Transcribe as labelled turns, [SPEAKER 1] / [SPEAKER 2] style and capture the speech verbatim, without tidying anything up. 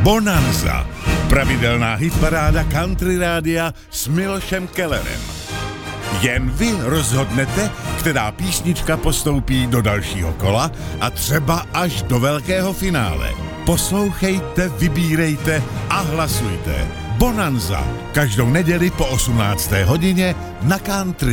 [SPEAKER 1] Bonanza. Pravidelná hitparáda country rádia s Milošem Kellerem. Jen vy rozhodnete, která písnička postoupí do dalšího kola a třeba až do velkého finále. Poslouchejte, vybírejte a hlasujte. Bonanza. Každou neděli po osmnácté hodině na Country